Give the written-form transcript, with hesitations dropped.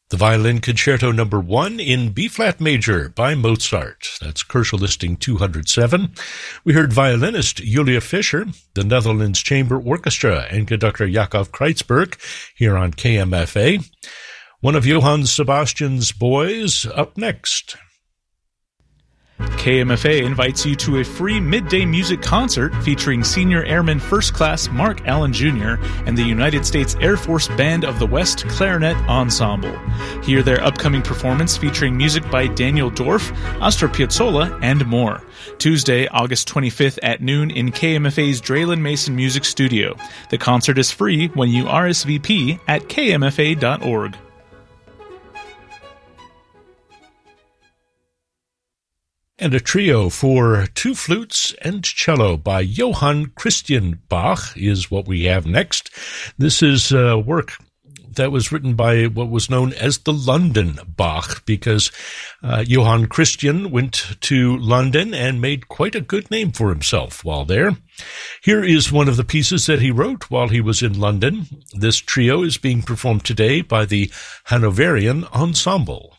The Violin Concerto No. 1 in B-flat major by Mozart. That's Koershel listing 207. We heard violinist Julia Fischer, the Netherlands Chamber Orchestra, and conductor Jakob Kreitzberg here on KMFA. One of Johann Sebastian's boys up next. KMFA invites you to a free midday music concert featuring Senior Airman First Class Mark Allen Jr. and the United States Air Force Band of the West Clarinet Ensemble. Hear their upcoming performance featuring music by Daniel Dorff, Astor Piazzolla, and more. Tuesday, August 25th at noon in KMFA's Draylen Mason Music Studio. The concert is free when you RSVP at kmfa.org. And a trio for two flutes and cello by Johann Christian Bach is what we have next. This is work that was written by what was known as the London Bach, because Johann Christian went to London and made quite a good name for himself while there. Here is one of the pieces that he wrote while he was in London. This trio is being performed today by the Hanoverian Ensemble.